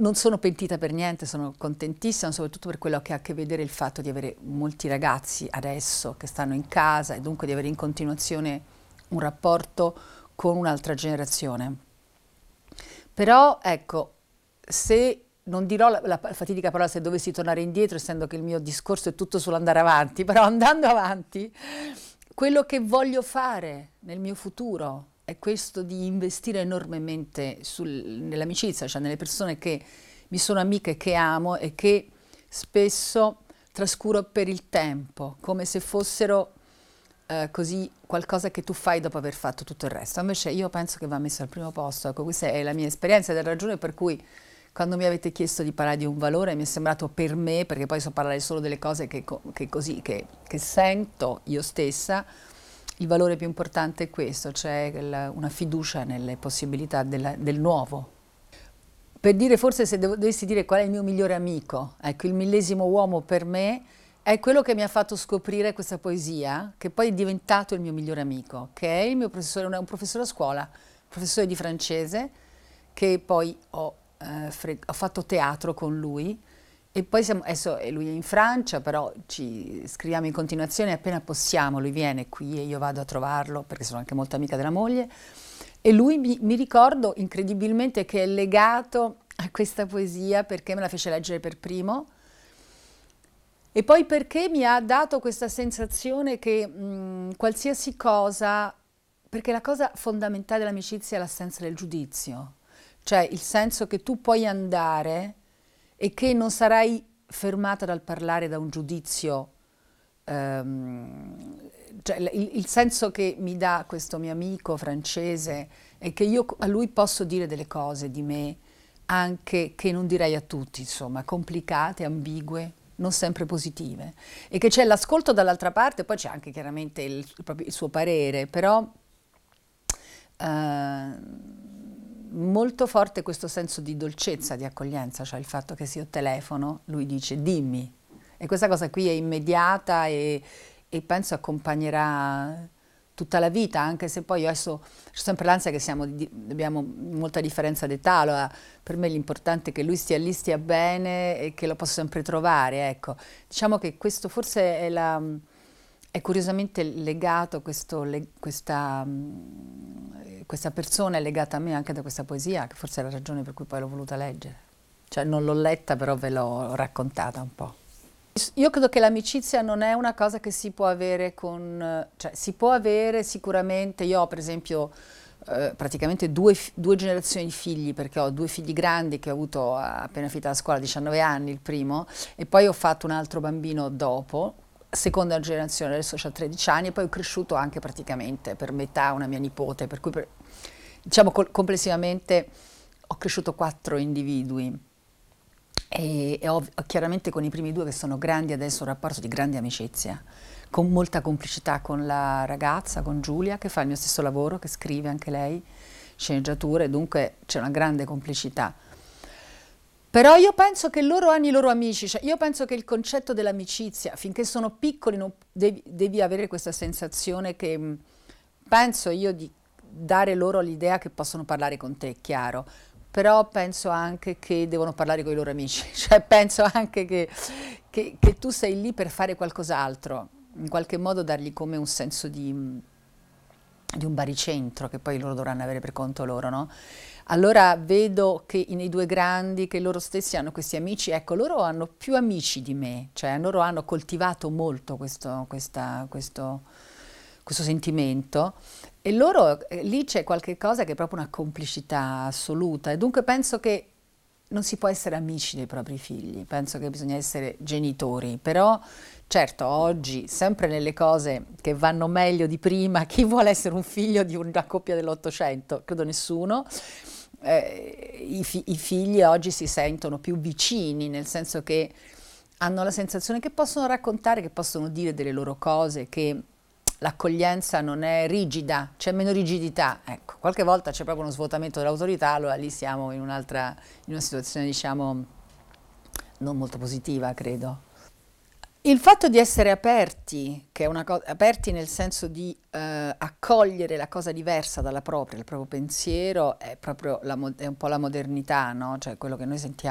non sono pentita per niente, sono contentissima, soprattutto per quello che ha a che vedere il fatto di avere molti ragazzi adesso che stanno in casa e dunque di avere in continuazione un rapporto con un'altra generazione. Però ecco, se non dirò la fatidica parola se dovessi tornare indietro, essendo che il mio discorso è tutto sull'andare avanti, però andando avanti, quello che voglio fare nel mio futuro è questo di investire enormemente nell'amicizia, cioè nelle persone che mi sono amiche, che amo e che spesso trascuro per il tempo, come se fossero così qualcosa che tu fai dopo aver fatto tutto il resto. Invece io penso che va messo al primo posto. Ecco, questa è la mia esperienza ed è la ragione per cui quando mi avete chiesto di parlare di un valore mi è sembrato per me, perché poi so parlare solo delle cose che sento io stessa, il valore più importante è questo, cioè una fiducia nelle possibilità del nuovo. Per dire, forse se dovessi dire qual è il mio migliore amico, ecco, il millesimo uomo per me è quello che mi ha fatto scoprire questa poesia, che poi è diventato il mio migliore amico, che è il mio professore, un professore a scuola, professore di francese, che poi ho fatto teatro con lui e poi adesso lui è in Francia, però ci scriviamo in continuazione appena possiamo, lui viene qui e io vado a trovarlo perché sono anche molto amica della moglie e lui mi ricordo incredibilmente che è legato a questa poesia perché me la fece leggere per primo e poi perché mi ha dato questa sensazione che qualsiasi cosa, perché la cosa fondamentale dell'amicizia è l'assenza del giudizio, cioè il senso che tu puoi andare e che non sarai fermata dal parlare da un giudizio, cioè il senso che mi dà questo mio amico francese è che io a lui posso dire delle cose di me anche che non direi a tutti, insomma, complicate, ambigue, non sempre positive, e che c'è l'ascolto dall'altra parte, poi c'è anche chiaramente proprio il suo parere, però molto forte questo senso di dolcezza, di accoglienza, cioè il fatto che se io telefono, lui dice dimmi, e questa cosa qui è immediata e penso accompagnerà tutta la vita, anche se poi io adesso c'è sempre l'ansia che abbiamo molta differenza d'età, allora per me l'importante è che lui stia lì, stia bene e che lo posso sempre trovare, ecco. Diciamo che questo forse è curiosamente legato, questa persona è legata a me anche da questa poesia, che forse è la ragione per cui poi l'ho voluta leggere. Cioè non l'ho letta, però ve l'ho raccontata un po'. Io credo che l'amicizia non è una cosa che si può avere cioè si può avere sicuramente, io ho per esempio praticamente due generazioni di figli, perché ho due figli grandi che ho avuto appena finita la scuola, 19 anni il primo, e poi ho fatto un altro bambino dopo, seconda generazione, adesso ho 13 anni, e poi ho cresciuto anche praticamente per metà una mia nipote, per cui diciamo complessivamente ho cresciuto 4 individui. E ho chiaramente con i primi due che sono grandi adesso un rapporto di grande amicizia, con molta complicità con la ragazza, con Giulia, che fa il mio stesso lavoro, che scrive anche lei sceneggiature, dunque c'è una grande complicità. Però io penso che loro hanno i loro amici, cioè io penso che il concetto dell'amicizia, finché sono piccoli, devi avere questa sensazione che penso io di dare loro l'idea che possono parlare con te, chiaro, però penso anche che devono parlare con i loro amici, cioè penso anche che tu sei lì per fare qualcos'altro, in qualche modo dargli come un senso di un baricentro che poi loro dovranno avere per conto loro, no? Allora vedo che nei due grandi, che loro stessi hanno questi amici, ecco, loro hanno più amici di me, cioè loro hanno coltivato molto questo sentimento e loro, lì c'è qualche cosa che è proprio una complicità assoluta e dunque penso che non si può essere amici dei propri figli, penso che bisogna essere genitori, però certo oggi, sempre nelle cose che vanno meglio di prima, chi vuole essere un figlio di una coppia dell'Ottocento? Credo nessuno. I figli oggi si sentono più vicini, nel senso che hanno la sensazione che possono raccontare, che possono dire delle loro cose, che l'accoglienza non è rigida, c'è meno rigidità, ecco, qualche volta c'è proprio uno svuotamento dell'autorità, allora lì siamo in una situazione diciamo non molto positiva, credo. Il fatto di essere aperti, che è una cosa, aperti nel senso di accogliere la cosa diversa dalla propria, il proprio pensiero, è proprio è un po' la modernità, no? Cioè quello che noi sentiamo.